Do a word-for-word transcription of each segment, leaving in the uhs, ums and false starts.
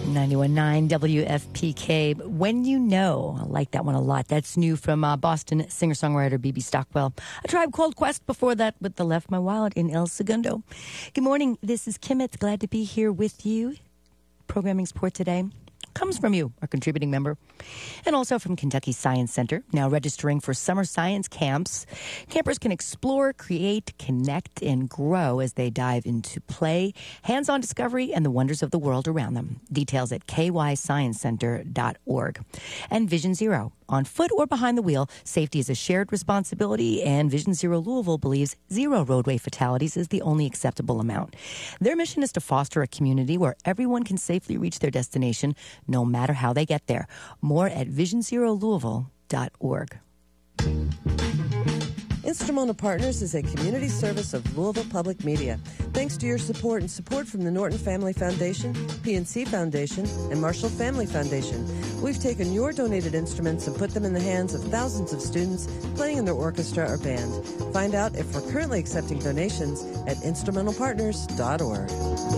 ninety-one point nine W F P K. When You Know. I like that one a lot. That's new from uh, Boston singer-songwriter B B Stockwell. A Tribe Called Quest before that with The Left My Wallet in El Segundo. Good morning. This is Kimmett. Glad to be here with you. Programming support today comes from you, our contributing member, and also from Kentucky Science Center, now registering for summer science camps. Campers can explore, create, connect, and grow as they dive into play, hands-on discovery, and the wonders of the world around them. Details at k y science center dot org. And Vision Zero. On foot or behind the wheel, safety is a shared responsibility, and Vision Zero Louisville believes zero roadway fatalities is the only acceptable amount. Their mission is to foster a community where everyone can safely reach their destination, no matter how they get there. More at vision zero louisville dot org. Instrumental Partners is a community service of Louisville Public Media. Thanks to your support and support from the Norton Family Foundation, P N C Foundation, and Marshall Family Foundation, we've taken your donated instruments and put them in the hands of thousands of students playing in their orchestra or band. Find out if we're currently accepting donations at instrumental partners dot org.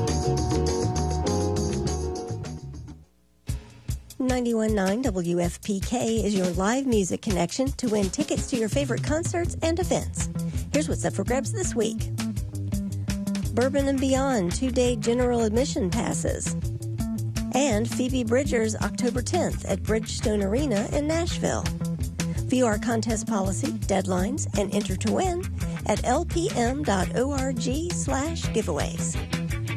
ninety-one point nine W F P K is your live music connection to win tickets to your favorite concerts and events. Here's what's up for grabs this week. Bourbon and Beyond two-day general admission passes. And Phoebe Bridgers October tenth at Bridgestone Arena in Nashville. View our contest policy, deadlines, and enter to win at l p m dot org slash giveaways.